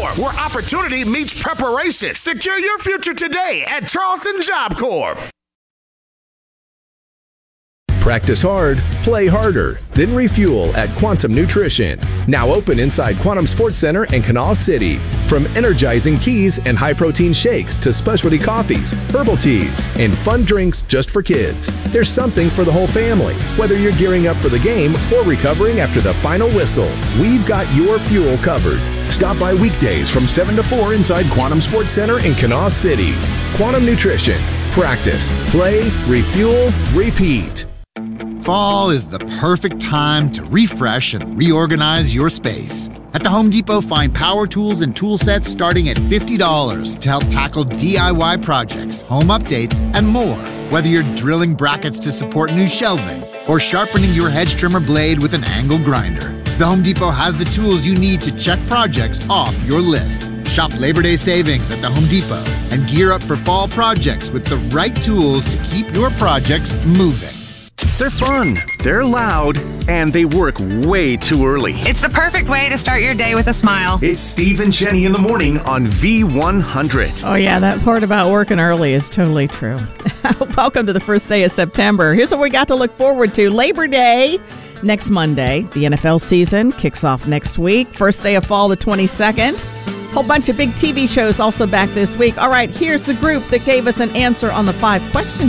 Corps, where opportunity meets preparation. Secure your future today at Charleston Job Corps. Practice hard, play harder, then refuel at Quantum Nutrition. Now open inside Quantum Sports Center in Kanawha City. From energizing teas and high-protein shakes to specialty coffees, herbal teas, and fun drinks just for kids. There's something for the whole family. Whether you're gearing up for the game or recovering after the final whistle, we've got your fuel covered. Stop by weekdays from 7 to 4 inside Quantum Sports Center in Kanawha City. Quantum Nutrition. Practice, play, refuel, repeat. Fall is the perfect time to refresh and reorganize your space. At the Home Depot, find power tools and tool sets starting at $50 to help tackle DIY projects, home updates, and more. Whether you're drilling brackets to support new shelving or sharpening your hedge trimmer blade with an angle grinder, the Home Depot has the tools you need to check projects off your list. Shop Labor Day savings at the Home Depot and gear up for fall projects with the right tools to keep your projects moving. They're fun, they're loud, and they work way too early. It's the perfect way to start your day with a smile. It's Steve and Jenny in the morning on V100. Oh, yeah, that part about working early is totally true. Welcome to the first day of September. Here's what we got to look forward to. Labor Day next Monday. The NFL season kicks off next week. First day of fall, the 22nd. Whole bunch of big TV shows also back this week. All right, here's the group that gave us an answer on the 5 questions